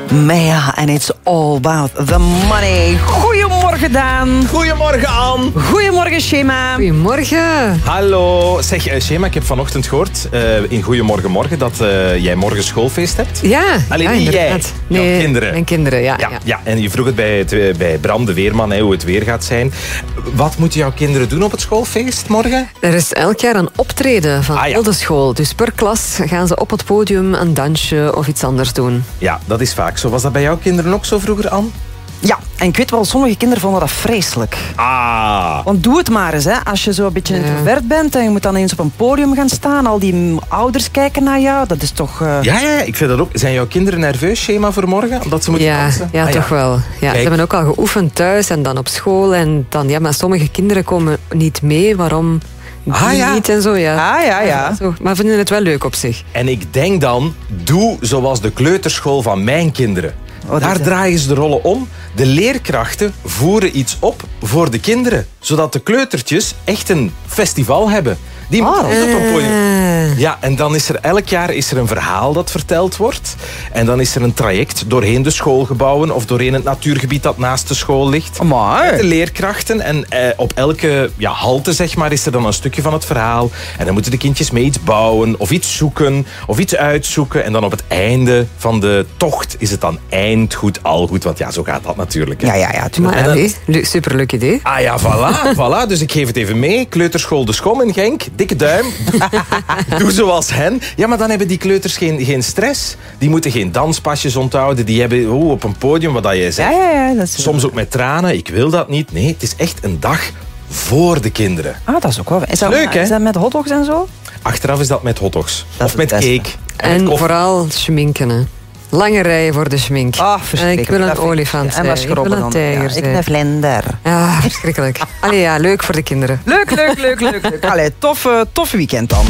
Maya, and it's all about the money. Goedemorgen, Daan. Goedemorgen, Ann. Goedemorgen, Shema. Goedemorgen. Hallo. Zeg, Shema, ik heb vanochtend gehoord in Goedemorgen Morgen dat jij morgen schoolfeest hebt. Ja. Alleen niet jij, jouw kinderen. Mijn kinderen, ja. Ja, en je vroeg het bij Bram de Weerman, hoe het weer gaat zijn. Wat moeten jouw kinderen doen op het schoolfeest morgen? Er is elk jaar een optreden van heel de school. Dus per klas gaan ze op het podium een dansje of iets anders doen. Ja, dat is vaak zo. Was dat bij jouw kinderen ook zo vroeger, Ann? Ja, en ik weet wel, sommige kinderen vonden dat vreselijk. Want doe het maar eens, hè. Als je zo een beetje introvert bent en je moet dan eens op een podium gaan staan, al die ouders kijken naar jou, dat is toch... Ja, ik vind dat ook. Zijn jouw kinderen nerveus, Shema, voor morgen? Omdat ze moeten dansen? Ja, toch wel. Ja, ze hebben ook al geoefend thuis en dan op school. En dan, maar sommige kinderen komen niet mee. Waarom? Niet en zo, ja. Zo. Maar vinden het wel leuk op zich. En ik denk dan, doe zoals de kleuterschool van mijn kinderen. Daar draaien ze de rollen om. De leerkrachten voeren iets op voor de kinderen. Zodat de kleutertjes echt een festival hebben. Die moeten op een podium. Ja, en dan is er elk jaar een verhaal dat verteld wordt. En dan is er een traject doorheen de schoolgebouwen of doorheen het natuurgebied dat naast de school ligt. Met de leerkrachten. En op elke halte, zeg maar, is er dan een stukje van het verhaal. En dan moeten de kindjes mee iets bouwen of iets zoeken of iets uitzoeken. En dan op het einde van de tocht is het dan eindgoed, al goed. Want zo gaat dat natuurlijk. Hè. Ja. Superleuk idee. Ah ja, voilà. Dus ik geef het even mee. Kleuterschool De Schom in Genk. Dikke duim. Doe zoals hen. Ja, maar dan hebben die kleuters geen stress. Die moeten geen danspasjes onthouden. Die hebben op een podium, wat jij zegt. Ja, dat is soms ook met tranen. Ik wil dat niet. Nee, het is echt een dag voor de kinderen. Ah, dat is ook wel... Leuk, hè? Is dat met hotdogs en zo? Achteraf is dat met hotdogs. Dat of met cake. En vooral schminken, hè. Lange rijen voor de schmink. Ik wil een olifant zijn. En ik wil een tijger zijn. Ik ben vlinder. Ja, verschrikkelijk. Allee, leuk voor de kinderen. Leuk. Allee, tof weekend dan.